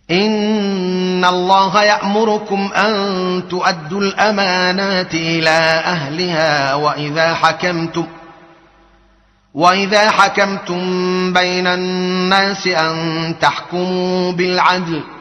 إن الله يأمركم أن تؤدوا الأمانات إلى أهلها وإذا حكمتم بين الناس أن تحكموا بالعدل